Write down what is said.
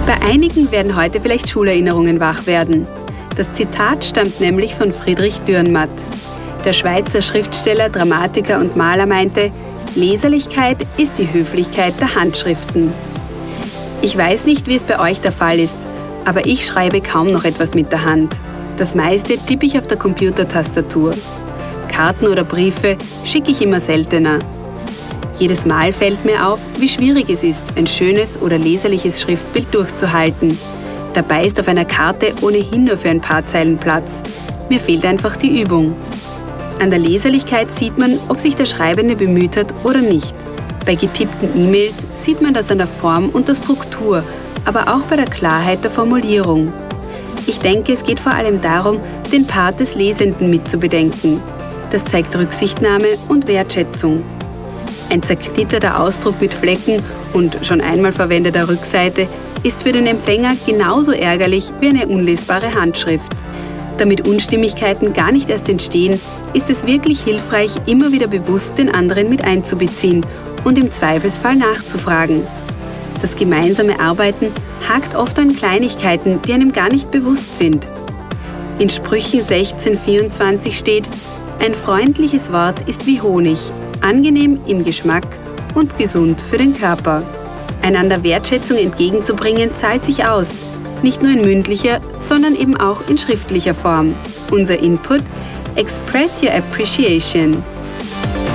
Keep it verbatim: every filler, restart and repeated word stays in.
Bei einigen werden heute vielleicht Schulerinnerungen wach werden. Das Zitat stammt nämlich von Friedrich Dürrenmatt. Der Schweizer Schriftsteller, Dramatiker und Maler meinte, Leserlichkeit ist die Höflichkeit der Handschriften. Ich weiß nicht, wie es bei euch der Fall ist, aber ich schreibe kaum noch etwas mit der Hand. Das meiste tippe ich auf der Computertastatur. Karten oder Briefe schicke ich immer seltener. Jedes Mal fällt mir auf, wie schwierig es ist, ein schönes oder leserliches Schriftbild durchzuhalten. Dabei ist auf einer Karte ohnehin nur für ein paar Zeilen Platz. Mir fehlt einfach die Übung. An der Leserlichkeit sieht man, ob sich der Schreibende bemüht hat oder nicht. Bei getippten E-Mails sieht man das an der Form und der Struktur, aber auch bei der Klarheit der Formulierung. Ich denke, es geht vor allem darum, den Part des Lesenden mitzubedenken. Das zeigt Rücksichtnahme und Wertschätzung. Ein zerknitterter Ausdruck mit Flecken und schon einmal verwendeter Rückseite ist für den Empfänger genauso ärgerlich wie eine unlesbare Handschrift. Damit Unstimmigkeiten gar nicht erst entstehen, ist es wirklich hilfreich, immer wieder bewusst den anderen mit einzubeziehen und im Zweifelsfall nachzufragen. Das gemeinsame Arbeiten hakt oft an Kleinigkeiten, die einem gar nicht bewusst sind. In Sprüchen sechzehn vierundzwanzig steht, ein freundliches Wort ist wie Honig, angenehm im Geschmack und gesund für den Körper. Einander Wertschätzung entgegenzubringen zahlt sich aus. Nicht nur in mündlicher, sondern eben auch in schriftlicher Form. Unser Input: Express your appreciation.